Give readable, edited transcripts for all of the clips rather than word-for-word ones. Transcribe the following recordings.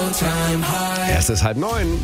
Es ist 8:30.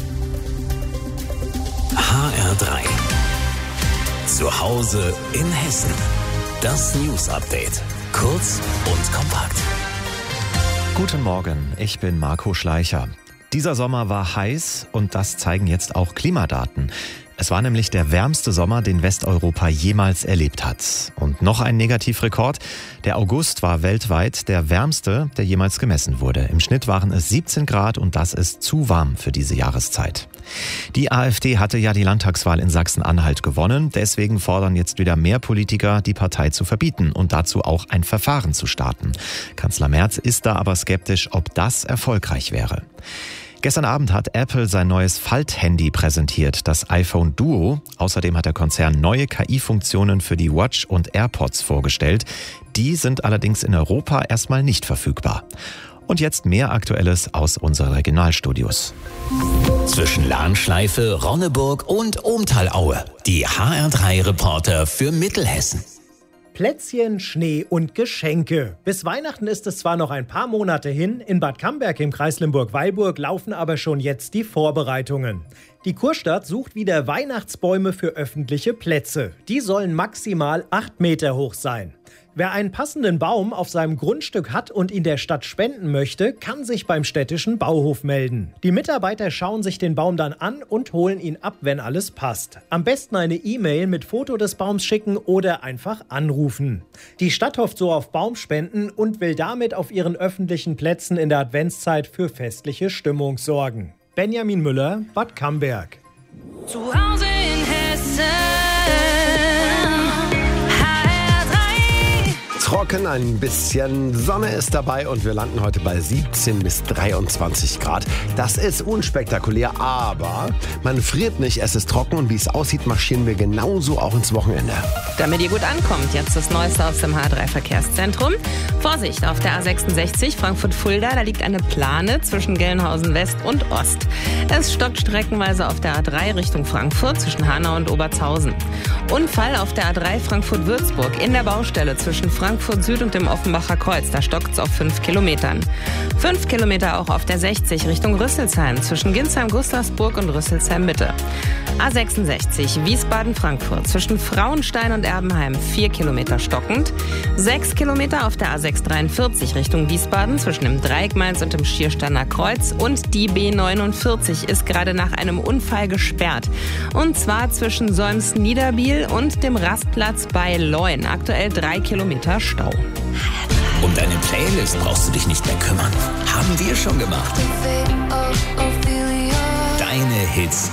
HR3. Zu Hause in Hessen. Das News Update. Kurz und kompakt. Guten Morgen, ich bin Marco Schleicher. Dieser Sommer war heiß und das zeigen jetzt auch Klimadaten. Es war nämlich der wärmste Sommer, den Westeuropa jemals erlebt hat. Und noch ein Negativrekord. Der August war weltweit der wärmste, der jemals gemessen wurde. Im Schnitt waren es 17 Grad und das ist zu warm für diese Jahreszeit. Die AfD hatte ja die Landtagswahl in Sachsen-Anhalt gewonnen. Deswegen fordern jetzt wieder mehr Politiker, die Partei zu verbieten und dazu auch ein Verfahren zu starten. Kanzler Merz ist da aber skeptisch, ob das erfolgreich wäre. Gestern Abend hat Apple sein neues Falthandy präsentiert, das iPhone Duo. Außerdem hat der Konzern neue KI-Funktionen für die Watch und AirPods vorgestellt. Die sind allerdings in Europa erstmal nicht verfügbar. Und jetzt mehr Aktuelles aus unseren Regionalstudios. Zwischen Lahnschleife, Ronneburg und Ohmtalaue. Die HR3-Reporter für Mittelhessen. Plätzchen, Schnee und Geschenke. Bis Weihnachten ist es zwar noch ein paar Monate hin, in Bad Camberg im Kreis Limburg-Weilburg laufen aber schon jetzt die Vorbereitungen. Die Kurstadt sucht wieder Weihnachtsbäume für öffentliche Plätze. Die sollen maximal 8 Meter hoch sein. Wer einen passenden Baum auf seinem Grundstück hat und ihn der Stadt spenden möchte, kann sich beim städtischen Bauhof melden. Die Mitarbeiter schauen sich den Baum dann an und holen ihn ab, wenn alles passt. Am besten eine E-Mail mit Foto des Baums schicken oder einfach anrufen. Die Stadt hofft so auf Baumspenden und will damit auf ihren öffentlichen Plätzen in der Adventszeit für festliche Stimmung sorgen. Benjamin Müller, Bad Camberg. Zu Hause in Hessen. Trocken, ein bisschen Sonne ist dabei und wir landen heute bei 17 bis 23 Grad. Das ist unspektakulär, aber man friert nicht, es ist trocken und wie es aussieht, marschieren wir genauso auch ins Wochenende. Damit ihr gut ankommt, jetzt das Neueste aus dem H3-Verkehrszentrum. Vorsicht, auf der A66 Frankfurt-Fulda, da liegt eine Plane zwischen Gelnhausen West und Ost. Es stockt streckenweise auf der A3 Richtung Frankfurt zwischen Hanau und Obertshausen. Unfall auf der A3 Frankfurt-Würzburg in der Baustelle zwischen Frankfurt Süd und dem Offenbacher Kreuz. Da stockt es auf 5 Kilometern. 5 Kilometer auch auf der 60 Richtung Rüsselsheim zwischen Ginsheim-Gustavsburg und Rüsselsheim-Mitte. A66 Wiesbaden-Frankfurt zwischen Frauenstein und Erbenheim 4 Kilometer stockend. 6 Kilometer auf der A643 Richtung Wiesbaden zwischen dem Dreieck Mainz und dem Schiersteiner Kreuz. Und die B49 ist gerade nach einem Unfall gesperrt. Und zwar zwischen Solms-Niederbiel und dem Rastplatz bei Leun. Aktuell 3 Kilometer Stau. Um deine Playlist brauchst du dich nicht mehr kümmern. Haben wir schon gemacht. Deine Hits